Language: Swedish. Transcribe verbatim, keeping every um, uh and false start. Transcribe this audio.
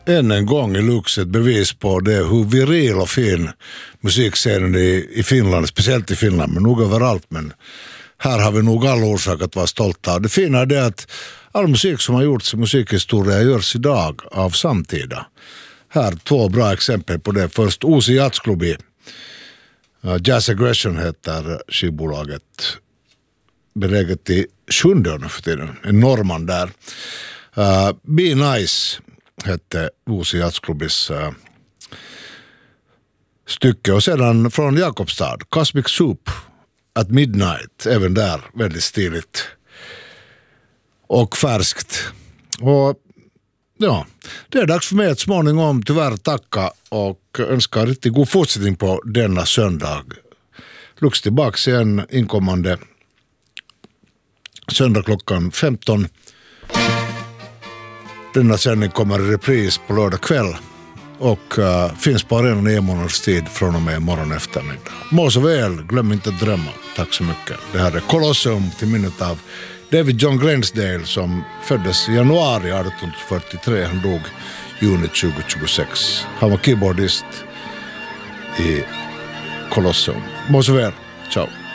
än en gång i Lux ett bevis på det hur viril och fin musikscenen i, i Finland, speciellt i Finland, men nog överallt. Men här har vi nog all orsak att vara stolta. Och det fina är det att all musik som har gjorts i musikhistoria görs idag av samtida. Här två bra exempel på det. Först Uusi Jazz-klubi. Jazz Aggression heter skivbolaget. Beläget i Sjunde nu för tiden. En norrman där. Uh, Be Nice hette Uusi Jazz-klubis uh, stycke. Och sedan från Jakobstad, Cosmic Soup at Midnight. Även där väldigt stiligt och färskt. Och ja, det är dags för mig att småningom tyvärr tacka och önska riktigt god fortsättning på denna söndag. Lux tillbaka igen inkommande söndag klockan femton. Denna sändning kommer i repris på lördag kväll och uh, finns på arenan i en månaders tid från och med morgon eftermiddag. Må så väl, glöm inte att drömma. Tack så mycket. Det här är Colosseum till minnet av David John Gransdale som föddes i januari arton fyrtiotre. Han dog juni tjugo tjugosex. Han var keyboardist i Colosseum. Må så väl. Ciao.